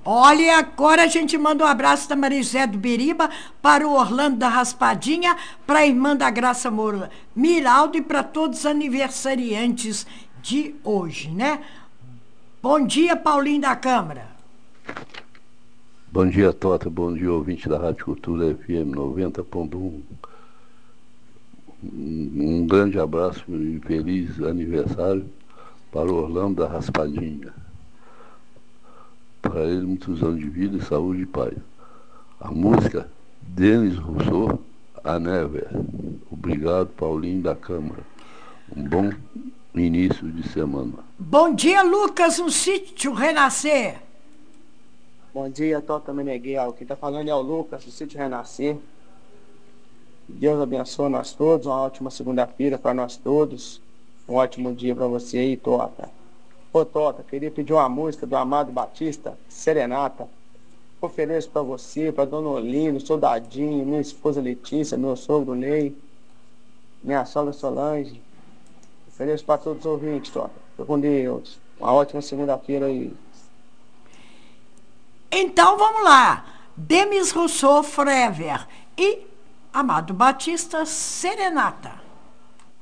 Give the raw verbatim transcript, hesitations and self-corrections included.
Olha, agora a gente manda um abraço da Marizé do Biriba para o Orlando da Raspadinha, para a irmã da Graça Moura Miraldo e para todos os aniversariantes de hoje, né? Bom dia, Paulinho da Câmara. Bom dia, Tota. Bom dia, ouvinte da Rádio Cultura F M noventa ponto um. Um grande abraço e feliz aniversário para o Orlando da Raspadinha. Para ele, muitos anos de vida, saúde e paz. A música, Denis Rousseau, A Never. Obrigado, Paulinho da Câmara. Um bom início de semana. Bom dia, Lucas, no sítio Renascer. Bom dia, Tota Meneghel. Quem está falando é o Lucas, do sítio Renascer. Deus abençoe nós todos, uma ótima segunda-feira para nós todos. Um ótimo dia para você aí, Tota. Ô, Tota, queria pedir uma música do Amado Batista, Serenata. Ofereço para você, para Dona Olinda, Soldadinho, minha esposa Letícia, meu sogro Ney, minha sogra Solange. Ofereço para todos os ouvintes, Tota. Fique com Deus. Uma ótima segunda-feira aí. Então vamos lá. Demis Rousseau, Forever. E Amado Batista, Serenata.